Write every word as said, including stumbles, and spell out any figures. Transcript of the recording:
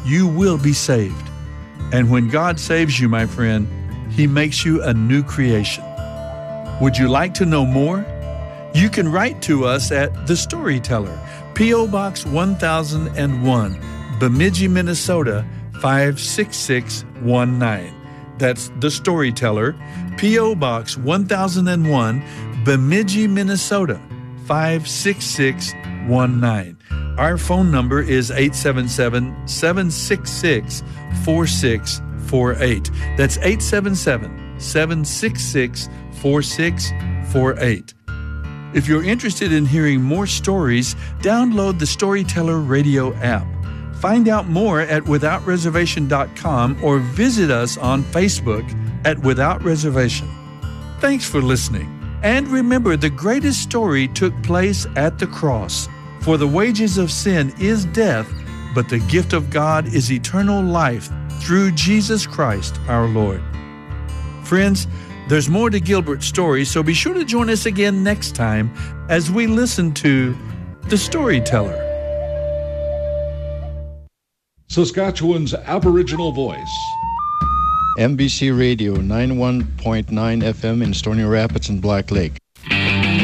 you will be saved. And when God saves you, my friend, He makes you a new creation. Would you like to know more? You can write to us at The Storyteller, P O. Box one thousand one, Bemidji, Minnesota five six six one nine. That's The Storyteller, P O. Box one thousand one, Bemidji, Minnesota five six six one nine. Our phone number is eight seven seven, seven six six, four six four eight. That's eight seven seven, seven six six, four six four eight. If you're interested in hearing more stories, download the Storyteller Radio app. Find out more at without reservation dot com or visit us on Facebook at Without Reservation. Thanks for listening. And remember, the greatest story took place at the cross. For the wages of sin is death, but the gift of God is eternal life through Jesus Christ our Lord. Friends, there's more to Gilbert's story, so be sure to join us again next time as we listen to The Storyteller. Saskatchewan's Aboriginal Voice. M B C Radio ninety-one point nine F M in Stony Rapids and Black Lake.